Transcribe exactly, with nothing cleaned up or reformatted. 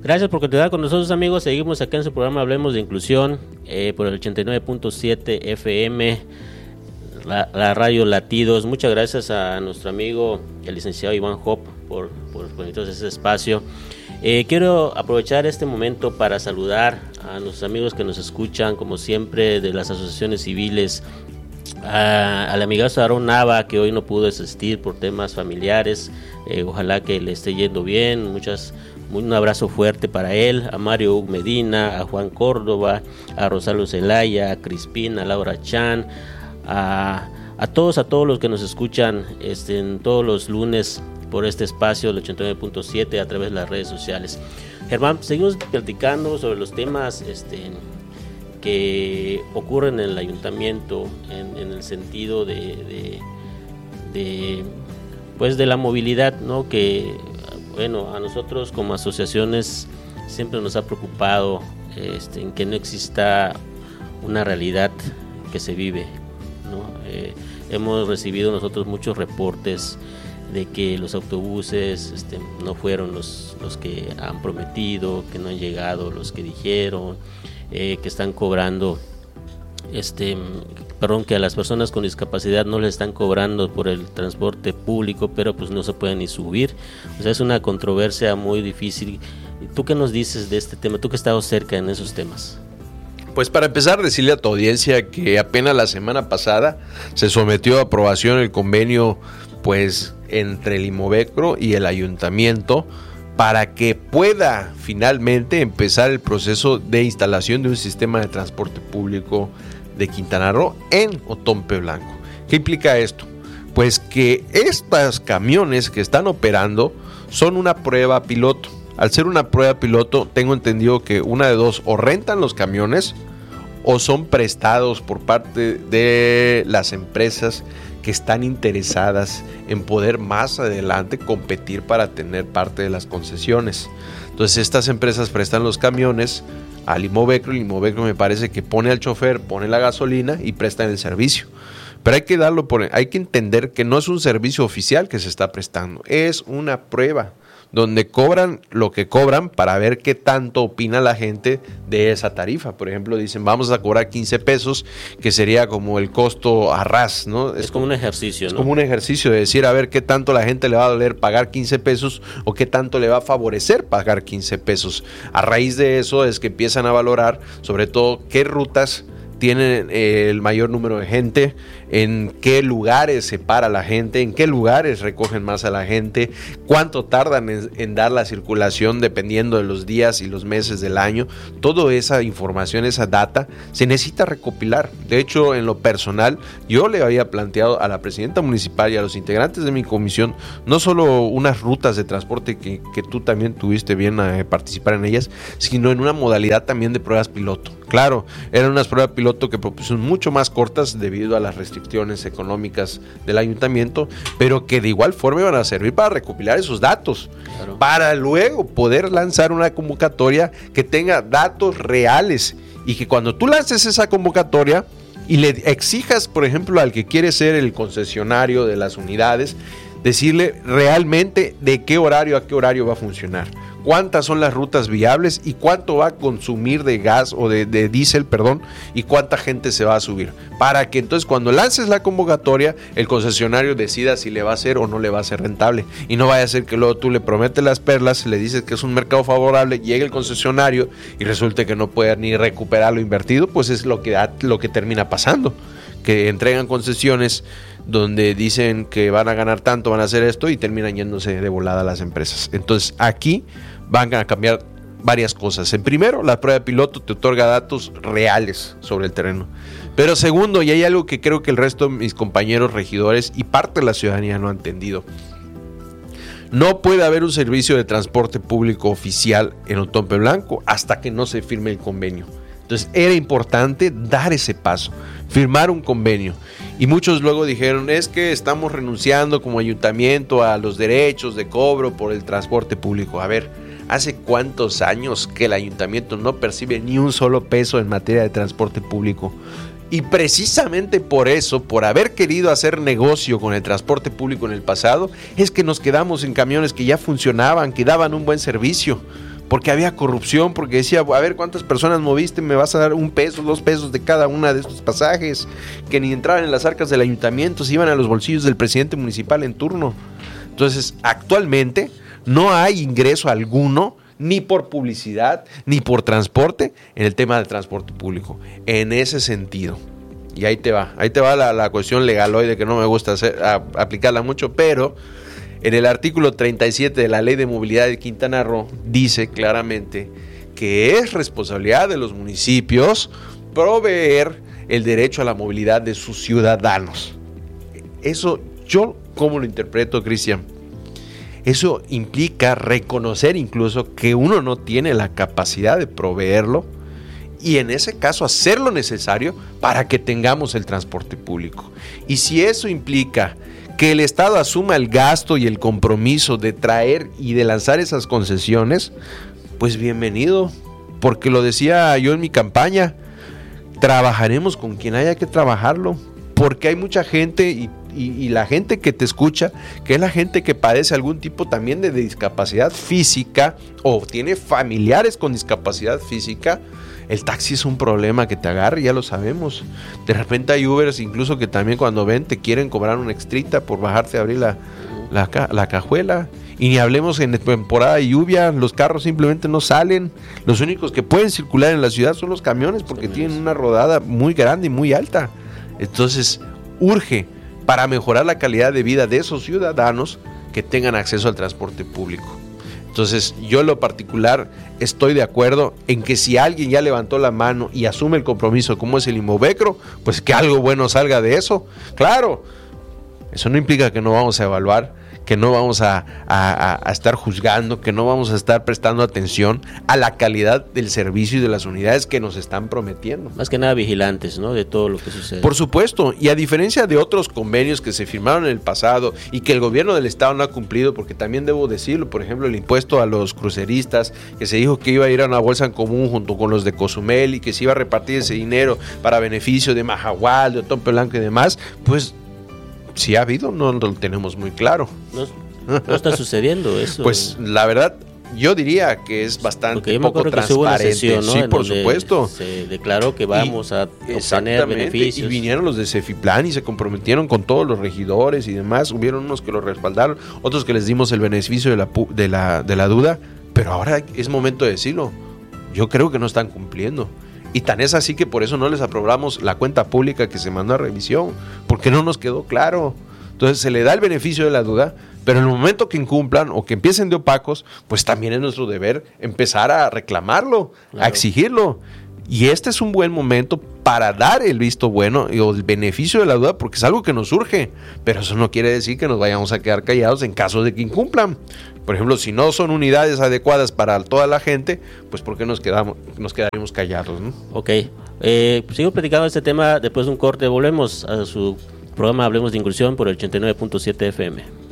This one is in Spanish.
Gracias por continuar con nosotros, amigos. Seguimos acá en su programa Hablemos de Inclusión, eh, por el ochenta y nueve punto siete F M, la, la radio Latidos. Muchas gracias a nuestro amigo, el licenciado Iván Hop, por, por ponernos ese espacio. Eh, quiero aprovechar este momento para saludar a nuestros amigos que nos escuchan, como siempre, de las asociaciones civiles, a, al amigazo Aarón Nava, que hoy no pudo asistir por temas familiares. Eh, ojalá que le esté yendo bien. Muchas Un abrazo fuerte para él, a Mario Medina, a Juan Córdoba, a Rosalio Zelaya, a Crispín, a Laura Chan, a, a todos, a todos los que nos escuchan este, en todos los lunes por este espacio, el ochenta y nueve punto siete, a través de las redes sociales. Germán, seguimos platicando sobre los temas este, que ocurren en el ayuntamiento, en, en el sentido de, de, de, pues de la movilidad, ¿no? Que bueno, a nosotros como asociaciones siempre nos ha preocupado este, en que no exista una realidad que se vive, ¿no? Eh, hemos recibido nosotros muchos reportes de que los autobuses este, no fueron los, los que han prometido, que no han llegado los que dijeron, eh, que están cobrando, este, perdón, que a las personas con discapacidad no les están cobrando por el transporte público, pero pues no se pueden ni subir. O sea, es una controversia muy difícil. ¿Tú qué nos dices de este tema? Tú que has estado cerca en esos temas. Pues para empezar, decirle a tu audiencia que apenas la semana pasada se sometió a aprobación el convenio pues entre el IMOVECRO y el ayuntamiento para que pueda finalmente empezar el proceso de instalación de un sistema de transporte público de Quintana Roo en Otompe Blanco. ¿Qué implica esto? Pues que estos camiones que están operando son una prueba piloto. Al ser una prueba piloto, tengo entendido que una de dos, o rentan los camiones o son prestados por parte de las empresas que están interesadas en poder más adelante competir para tener parte de las concesiones. Entonces estas empresas prestan los camiones al IMOVECRO, el IMOVECRO me parece que pone al chofer, pone la gasolina y prestan el servicio. Pero hay que darlo por, hay que entender que no es un servicio oficial que se está prestando, es una prueba donde cobran lo que cobran para ver qué tanto opina la gente de esa tarifa. Por ejemplo, dicen vamos a cobrar quince pesos, que sería como el costo a ras, ¿no? Es, es como un ejercicio, es ¿no? como un ejercicio de decir a ver qué tanto la gente le va a doler pagar quince pesos o qué tanto le va a favorecer pagar quince pesos. A raíz de eso es que empiezan a valorar sobre todo qué rutas tienen eh, el mayor número de gente, en qué lugares se para la gente, en qué lugares recogen más a la gente, cuánto tardan en, en dar la circulación dependiendo de los días y los meses del año. Toda esa información, esa data, se necesita recopilar. De hecho, en lo personal, yo le había planteado a la presidenta municipal y a los integrantes de mi comisión, no solo unas rutas de transporte que, que tú también tuviste bien a participar en ellas, sino en una modalidad también de pruebas piloto. Claro, eran unas pruebas piloto que son mucho más cortas debido a las restricciones económicas del ayuntamiento, pero que de igual forma van a servir para recopilar esos datos, claro, para luego poder lanzar una convocatoria que tenga datos reales y que cuando tú lances esa convocatoria y le exijas, por ejemplo, al que quiere ser el concesionario de las unidades, decirle realmente de qué horario a qué horario va a funcionar, cuántas son las rutas viables y cuánto va a consumir de gas o de, de diésel, perdón, y cuánta gente se va a subir, para que entonces cuando lances la convocatoria el concesionario decida si le va a ser o no le va a ser rentable, y no vaya a ser que luego tú le prometes las perlas, le dices que es un mercado favorable, llegue el concesionario y resulte que no puede ni recuperar lo invertido. Pues es lo que, lo que termina pasando, que entregan concesiones donde dicen que van a ganar tanto, van a hacer esto y terminan yéndose de volada a las empresas. Entonces aquí van a cambiar varias cosas. En primero, la prueba de piloto te otorga datos reales sobre el terreno. Pero segundo, y hay algo que creo que el resto de mis compañeros regidores y parte de la ciudadanía no ha entendido. No puede haber un servicio de transporte público oficial en Otompe Blanco hasta que no se firme el convenio. Entonces era importante dar ese paso, firmar un convenio. Y muchos luego dijeron, es que estamos renunciando como ayuntamiento a los derechos de cobro por el transporte público. A ver, ¿hace cuántos años que el ayuntamiento no percibe ni un solo peso en materia de transporte público? Y precisamente por eso, por haber querido hacer negocio con el transporte público en el pasado, es que nos quedamos en camiones que ya funcionaban, que daban un buen servicio. porque había corrupción, porque decía, a ver cuántas personas moviste, me vas a dar un peso, dos pesos de cada una de estos pasajes, que ni entraban en las arcas del ayuntamiento, se iban a los bolsillos del presidente municipal en turno. Entonces, actualmente no hay ingreso alguno, ni por publicidad, ni por transporte, en el tema del transporte público, en ese sentido. Y ahí te va, ahí te va la, la cuestión legaloide, que no me gusta hacer, a, aplicarla mucho, pero en el artículo treinta y siete de la Ley de Movilidad de Quintana Roo dice claramente que es responsabilidad de los municipios proveer el derecho a la movilidad de sus ciudadanos. Eso, yo, ¿cómo lo interpreto, Cristian? Eso implica reconocer incluso que uno no tiene la capacidad de proveerlo, y en ese caso hacer lo necesario para que tengamos el transporte público. Y si eso implica que el Estado asuma el gasto y el compromiso de traer y de lanzar esas concesiones, pues bienvenido, porque lo decía yo en mi campaña, trabajaremos con quien haya que trabajarlo, porque hay mucha gente y, y, y la gente que te escucha, que es la gente que padece algún tipo también de discapacidad física o tiene familiares con discapacidad física. El taxi es un problema que te agarra, ya lo sabemos. De repente hay Ubers incluso que también cuando ven te quieren cobrar una extrita por bajarte a abrir la, la, la cajuela. Y ni hablemos en temporada de lluvia, los carros simplemente no salen. Los únicos que pueden circular en la ciudad son los camiones, porque tienen una rodada muy grande y muy alta. Entonces urge, para mejorar la calidad de vida de esos ciudadanos, que tengan acceso al transporte público. Entonces, yo en lo particular estoy de acuerdo en que si alguien ya levantó la mano y asume el compromiso, como es el Inmovecro, pues que algo bueno salga de eso. Claro, eso no implica que no vamos a evaluar, que no vamos a, a, a estar juzgando, que no vamos a estar prestando atención a la calidad del servicio y de las unidades que nos están prometiendo. Más que nada vigilantes, ¿no?, de todo lo que sucede. Por supuesto, y a diferencia de otros convenios que se firmaron en el pasado y que el gobierno del estado no ha cumplido, porque también debo decirlo, por ejemplo, el impuesto a los cruceristas, que se dijo que iba a ir a una bolsa en común junto con los de Cozumel y que se iba a repartir ese dinero para beneficio de Mahahual, de Otompe Blanco y demás, pues si ha habido, no lo tenemos muy claro. No, no está sucediendo eso. Pues la verdad, yo diría que es bastante poco transparente. Sesión, ¿no?, sí, en por supuesto. Se declaró que vamos y, a obtener beneficios. Y vinieron los de Cefiplan y se comprometieron con todos los regidores y demás. Hubieron unos que lo respaldaron, otros que les dimos el beneficio de la, de la, de la duda. Pero ahora es momento de decirlo. Yo creo que no están cumpliendo. Y tan es así que por eso no les aprobamos la cuenta pública que se mandó a revisión, porque no nos quedó claro. Entonces se le da el beneficio de la duda, pero en el momento que incumplan o que empiecen de opacos, pues también es nuestro deber empezar a reclamarlo, claro, a exigirlo. Y este es un buen momento para dar el visto bueno o el beneficio de la duda, porque es algo que nos surge, pero eso no quiere decir que nos vayamos a quedar callados en caso de que incumplan. Por ejemplo, si no son unidades adecuadas para toda la gente, pues ¿por qué nos quedamos, nos quedaremos callados, ¿no? Ok, eh, sigo platicando este tema después de un corte. Volvemos a su programa Hablemos de Inclusión por el ochenta y nueve punto siete F M.